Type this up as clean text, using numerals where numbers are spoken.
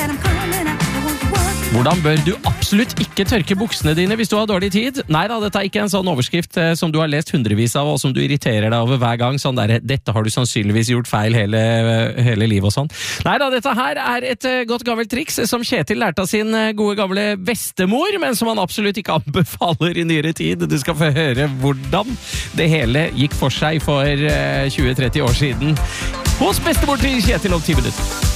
Hvordan bør du absolutt ikke tørke buksene dine hvis du har dårlig tid? Nei da, dette er ikke en sånn overskrift som du har lest hundrevis av, og som du irriterer deg over hver gang. Sånn der, dette har du sannsynligvis gjort feil hele livet og sånn. Nei da, dette her er et godt gammelt triks som Kjetil lærte av sin gode gamle bestemor, men som han absolutt ikke anbefaler i nyere tid. Du skal få høre hvordan det hele gikk for seg for 20-30 år siden hos bestemor til Kjetil om 10 minutter.